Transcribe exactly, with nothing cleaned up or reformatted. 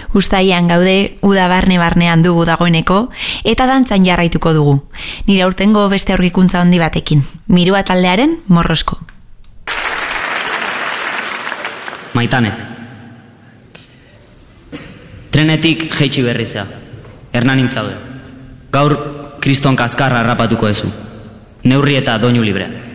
Uztailean gaude, uda barne-barnean dugu dagoeneko, eta dantzan jarraituko dugu. Nire aurtengo beste aurkikuntza handi batekin. Mirua taldearen Morrosko. Maitane. Trenetik jeitsi berrizea. Hernan intzaude. Gaur kriston kaskarra harrapatuko ezu. Neurri eta doinu libre.